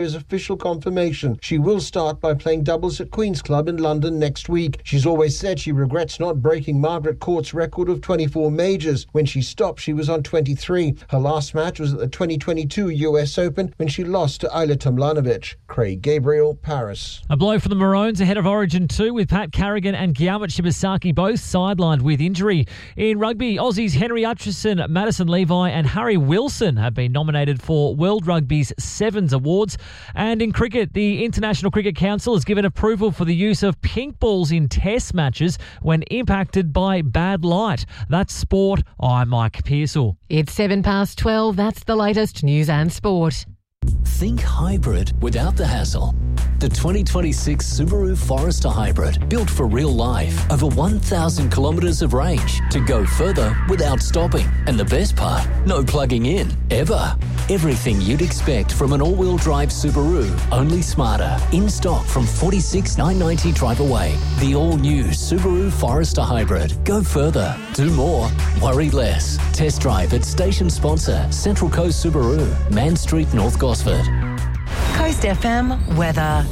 Is official confirmation. She will start by playing doubles at Queen's Club in London next week. She's always said she regrets not breaking Margaret Court's record of 24 majors. When she stopped, she was on 23. Her last match was at the 2022 US Open when she lost to Ajla Tomljanovic. Craig Gabriel, Paris. A blow for the Maroons ahead of Origin 2 with Pat Carrigan and Guillermo Shibasaki both sidelined with injury. In rugby, Aussies Henry Hutchison, Madison Levi and Harry Wilson have been nominated for World Rugby's Sevens Awards. And in cricket, the International Cricket Council has given approval for the use of pink balls in test matches when impacted by bad light. That's sport. I'm Mike Pearsall. It's 12:07. That's the latest news and sport. Think hybrid without the hassle. The 2026 Subaru Forester Hybrid, built for real life. Over 1,000 kilometres of range to go further without stopping. And the best part, no plugging in, ever. Everything you'd expect from an all-wheel drive Subaru, only smarter. In stock from $46,990 drive away. The all-new Subaru Forester Hybrid. Go further, do more, worry less. Test drive at station sponsor Central Coast Subaru, Man Street, North Gosford. Coast FM weather.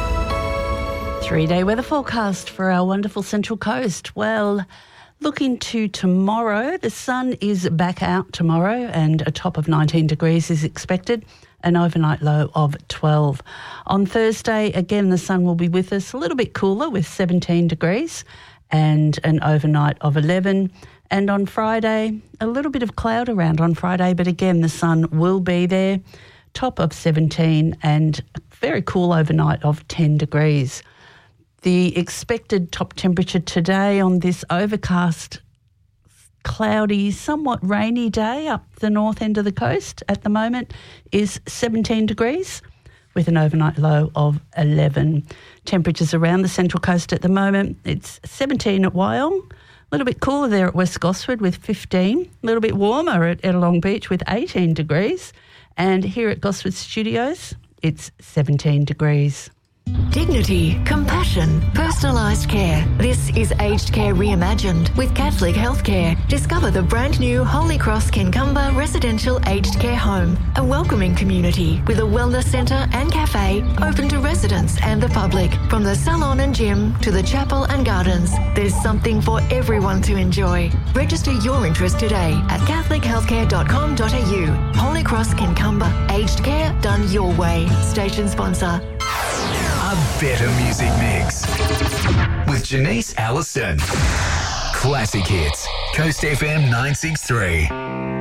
3-day weather forecast for our wonderful Central Coast. Well, looking to tomorrow, the sun is back out tomorrow and a top of 19 degrees is expected, an overnight low of 12. On Thursday, again, the sun will be with us, a little bit cooler with 17 degrees and an overnight of 11. And on Friday, a little bit of cloud around on Friday, but again, the sun will be there. Top of 17 and a very cool overnight of 10 degrees. The expected top temperature today on this overcast, cloudy, somewhat rainy day up the north end of the coast at the moment is 17 degrees with an overnight low of 11. Temperatures around the Central Coast at the moment, it's 17 at Wyong, a little bit cooler there at West Gosford with 15, a little bit warmer at Ettalong Beach with 18 degrees. And here at Gosford Studios, it's 17 degrees. Dignity, compassion, personalised care. This is Aged Care Reimagined with Catholic Healthcare. Discover the brand new Holy Cross Kincumber Residential Aged Care Home, a welcoming community with a wellness centre and cafe open to residents and the public. From the salon and gym to the chapel and gardens, there's something for everyone to enjoy. Register your interest today at catholichealthcare.com.au. Holy Cross Kincumber, aged care done your way. Station sponsor. A better music mix with Janice Allison. Classic hits. Coast FM 963.